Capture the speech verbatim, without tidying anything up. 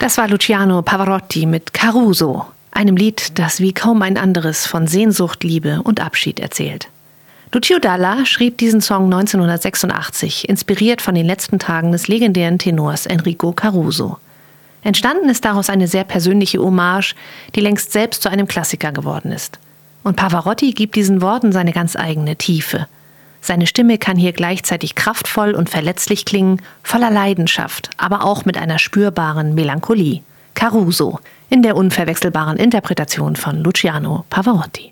Das war Luciano Pavarotti mit Caruso, einem Lied, das wie kaum ein anderes von Sehnsucht, Liebe und Abschied erzählt. Lucio Dalla schrieb diesen Song neunzehnhundertsechsundachtzig, inspiriert von den letzten Tagen des legendären Tenors Enrico Caruso. Entstanden ist daraus eine sehr persönliche Hommage, die längst selbst zu einem Klassiker geworden ist. Und Pavarotti gibt diesen Worten seine ganz eigene Tiefe. Seine Stimme kann hier gleichzeitig kraftvoll und verletzlich klingen, voller Leidenschaft, aber auch mit einer spürbaren Melancholie. Caruso in der unverwechselbaren Interpretation von Luciano Pavarotti.